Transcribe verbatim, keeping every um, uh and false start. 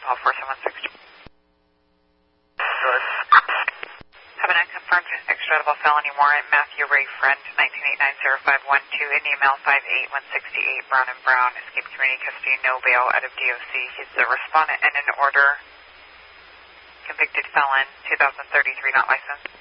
call four seven six. Good. Have an unconfirmed extraditable felony warrant, Matthew Ray Friend, nineteen eighty-nine oh five one two, Indian Mail five eight one six eight, Brown and Brown, escaped community custody, no bail, out of D O C. He's the respondent and an order, convicted felon, two thousand thirty-three, not licensed.